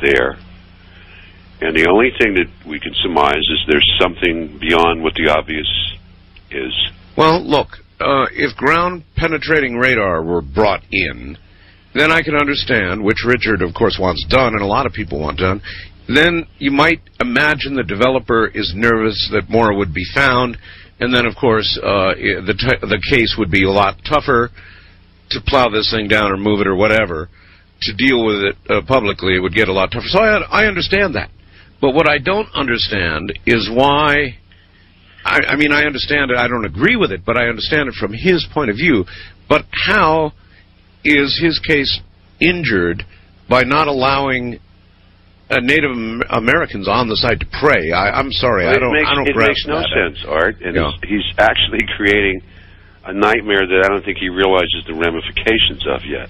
there. And the only thing that we can surmise is there's something beyond what the obvious is. Well, look, if ground-penetrating radar were brought in, then I can understand, which Richard, of course, wants done, and a lot of people want done. Then you might imagine the developer is nervous that more would be found, and then, of course, the case would be a lot tougher to plow this thing down or move it or whatever. To deal with it publicly, it would get a lot tougher. So I understand that. But what I don't understand is why... I mean, I understand it. I don't agree with it, but I understand it from his point of view. But how is his case injured by not allowing Native Americans on the site to pray? I'm sorry, I don't grasp that. It makes no sense, Art, and he's actually creating a nightmare that I don't think he realizes the ramifications of yet.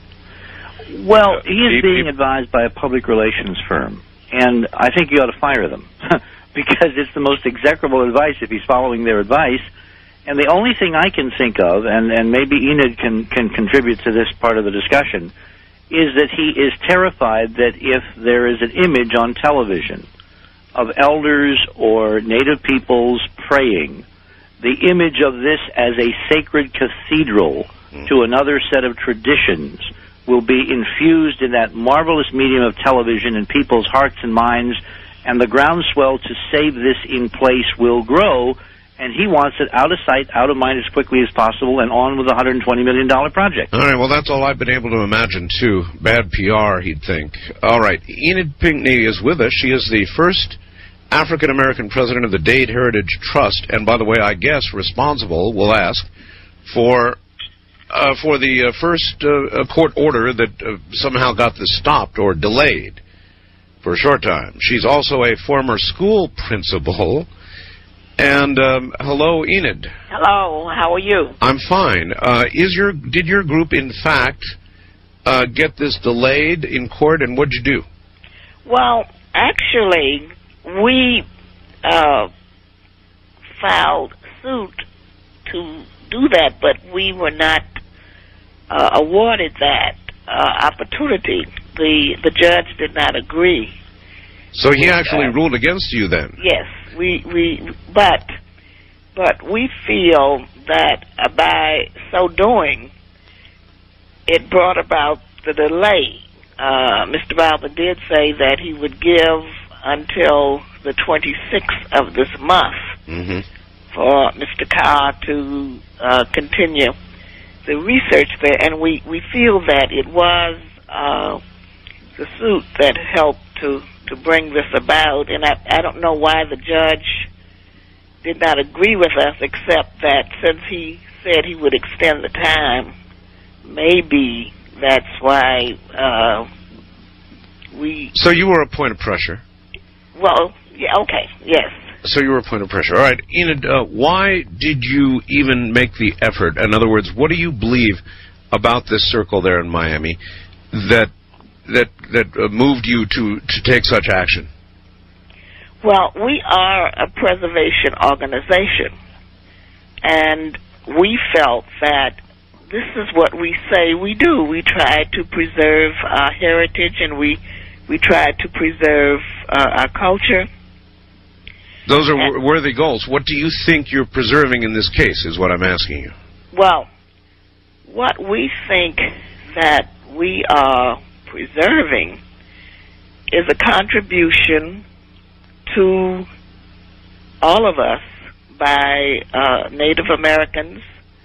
Well, he is being advised by a public relations firm, and I think you ought to fire them. Because it's the most execrable advice if he's following their advice. And the only thing I can think of, and maybe Enid can contribute to this part of the discussion, is that he is terrified that if there is an image on television of elders or Native peoples praying, the image of this as a sacred cathedral to another set of traditions will be infused in that marvelous medium of television in people's hearts and minds, and the groundswell to save this in place will grow, and he wants it out of sight, out of mind as quickly as possible, and on with a $120 million project. All right, well, that's all I've been able to imagine, too. Bad PR, he'd think. All right, Enid Pinckney is with us. She is the first African-American president of the Dade Heritage Trust, and by the way, I guess responsible, we'll ask, for the first court order that somehow got this stopped or delayed for a short time. She's also a former school principal. And hello, Enid. Hello. How are you? I'm fine. Did your group, in fact, get this delayed in court, and what'd you do? Well, actually, we filed suit to do that, but we were not awarded that opportunity. The judge did not agree. So he actually ruled against you then? Yes, but we feel that by so doing, it brought about the delay. Mr. Barber did say that he would give until the 26th of this month for Mr. Carr to continue the research there, and we feel that it was the suit that helped to bring this about, and I don't know why the judge did not agree with us, except that since he said he would extend the time, maybe that's why we... So you were a point of pressure? Well, yeah, okay, yes. So you were a point of pressure. All right, Enid, why did you even make the effort? In other words, what do you believe about this circle there in Miami that moved you to take such action? Well, we are a preservation organization, and we felt that this is what we say we do. We try to preserve our heritage, and we try to preserve our culture. Those are worthy goals. What do you think you're preserving in this case, is what I'm asking you. Well, what we think that we are preserving is a contribution to all of us by Native Americans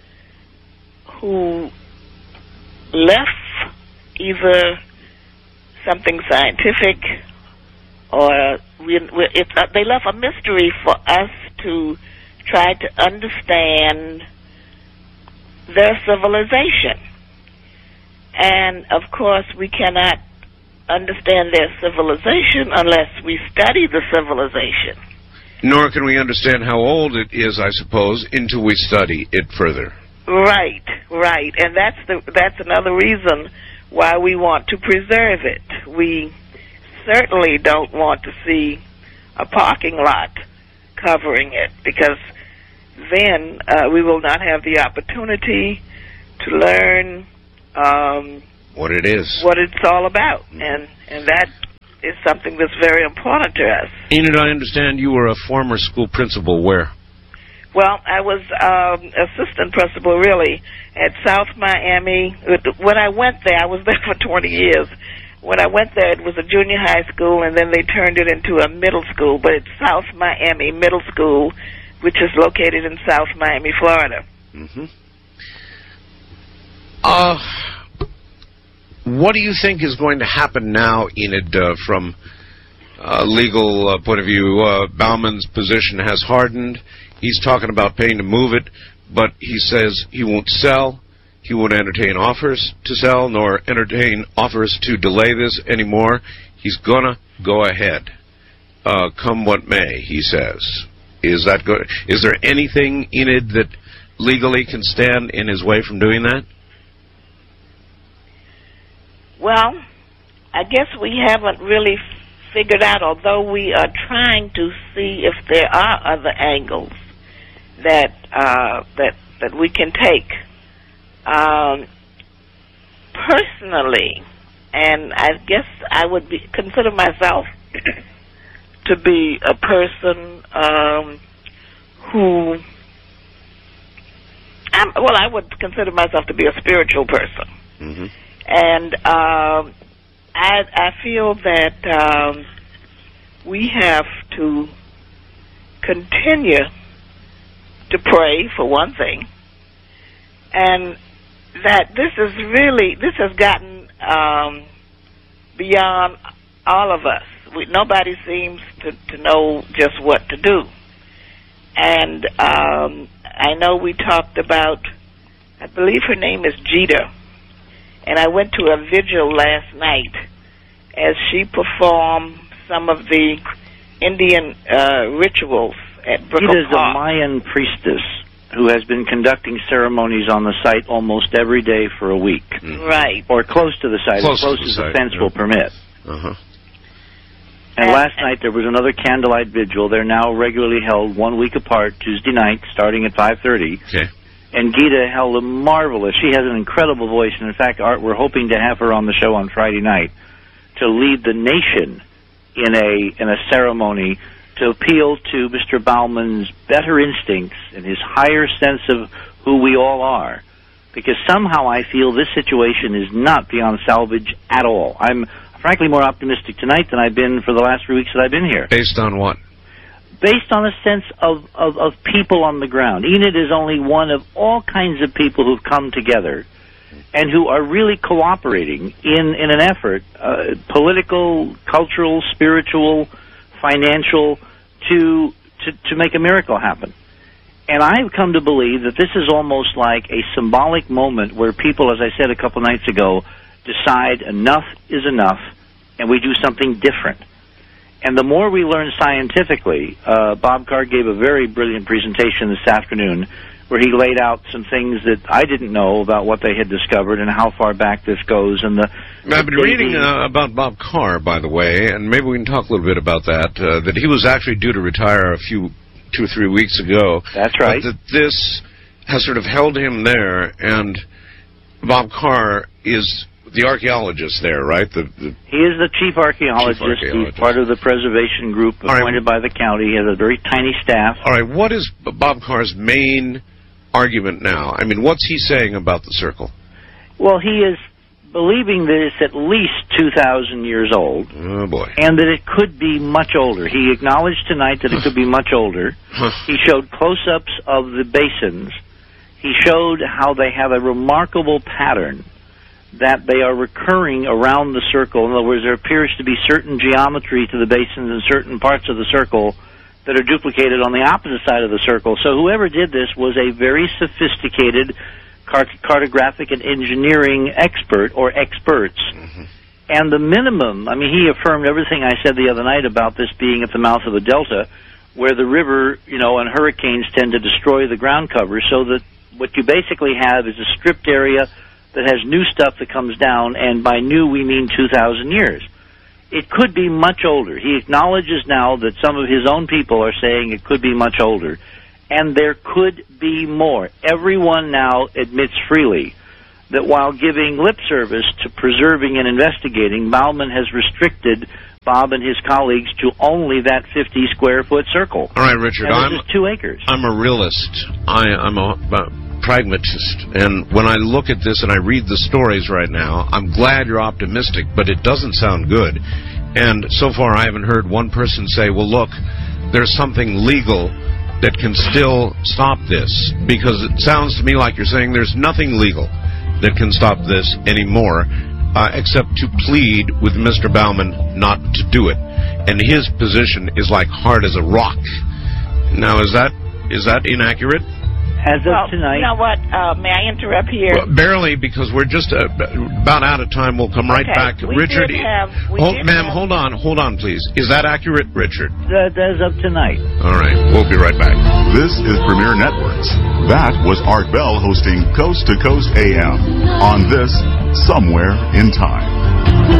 who left either something scientific or they left a mystery for us to try to understand their civilization. And, of course, we cannot understand their civilization unless we study the civilization. Nor can we understand how old it is, I suppose, until we study it further. Right. And that's another reason why we want to preserve it. We certainly don't want to see a parking lot covering it, because then we will not have the opportunity to learn what it is, what it's all about, and that is something that's very important to us. Enid, I understand you were a former school principal. Where? Well, I was assistant principal, really, at South Miami. When I went there, I was there for 20 years. When I went there, it was a junior high school, and then they turned it into a middle school. But it's South Miami Middle School, which is located in South Miami, Florida. Mm-hmm. What do you think is going to happen now, Enid, from a legal point of view? Bauman's position has hardened. He's talking about paying to move it, but he says he won't sell. He won't entertain offers to sell, nor entertain offers to delay this anymore. He's going to go ahead, come what may, he says. Is that good? Is there anything, Enid, that legally can stand in his way from doing that? Well, I guess we haven't really figured out, although we are trying to see if there are other angles that we can take. Personally, and I guess I would consider myself to be a person who, I would consider myself to be a spiritual person. Mm-hmm. And I feel that we have to continue to pray, for one thing, and that this has gotten beyond all of us. Nobody seems to know just what to do. And I know we talked about, I believe her name is Gita, and I went to a vigil last night as she performed some of the Indian rituals at Brickell Park. Gita is a Mayan priestess who has been conducting ceremonies on the site almost every day for a week. Mm-hmm. Right. Or close to the site, as close as the fence will permit. Uh-huh. And last night there was another candlelight vigil. They're now regularly held 1 week apart, Tuesday night, starting at 5:30. Okay. And Gita held a marvelous, she has an incredible voice, and in fact, Art, we're hoping to have her on the show on Friday night to lead the nation in a ceremony to appeal to Mr. Bauman's better instincts and his higher sense of who we all are. Because somehow I feel this situation is not beyond salvage at all. I'm frankly more optimistic tonight than I've been for the last 3 weeks that I've been here. Based on what? Based on a sense of people on the ground. Enid is only one of all kinds of people who've come together and who are really cooperating in an effort, political, cultural, spiritual, financial, to make a miracle happen. And I've come to believe that this is almost like a symbolic moment where people, as I said a couple nights ago, decide enough is enough and we do something different. And the more we learn scientifically, Bob Carr gave a very brilliant presentation this afternoon where he laid out some things that I didn't know about what they had discovered and how far back this goes. And I've been reading about Bob Carr, by the way, and maybe we can talk a little bit about that, that he was actually due to retire 2 or 3 weeks ago. That's right. But that this has sort of held him there, and Bob Carr is the archaeologist there, right? He is the chief archaeologist. He's part of the preservation group appointed by the county. He has a very tiny staff. All right, what is Bob Carr's main argument now? I mean, what's he saying about the circle? Well, he is believing that it's at least 2,000 years old. Oh, boy. And that it could be much older. He acknowledged tonight that it could be much older. He showed close-ups of the basins. He showed how they have a remarkable pattern, that they are recurring around the circle. In other words, there appears to be certain geometry to the basins and certain parts of the circle that are duplicated on the opposite side of the circle. So whoever did this was a very sophisticated cartographic and engineering expert or experts. Mm-hmm. And the minimum, I mean, he affirmed everything I said the other night about this being at the mouth of a delta where the river, and hurricanes tend to destroy the ground cover, so that what you basically have is a stripped area that has new stuff that comes down, and by new we mean 2,000 years. It could be much older. He acknowledges now that some of his own people are saying it could be much older, and there could be more. Everyone now admits freely that while giving lip service to preserving and investigating, Bauman has restricted Bob and his colleagues to only that 50-square-foot circle. All right, Richard, I'm 2 acres. I'm a realist. I'm a pragmatist, and when I look at this and I read the stories right now, I'm glad you're optimistic, but it doesn't sound good. And so far, I haven't heard one person say, well, look, there's something legal that can still stop this, because it sounds to me like you're saying there's nothing legal that can stop this anymore, except to plead with Mr. Bauman not to do it. And his position is like hard as a rock. Now, is that inaccurate? As of tonight. You know what? May I interrupt here? Well, barely, because we're just about out of time. We'll come right back. Richard, ma'am, hold on, please. Is that accurate, Richard? As of tonight. All right, we'll be right back. This is Premier Networks. That was Art Bell hosting Coast to Coast AM on this Somewhere in Time.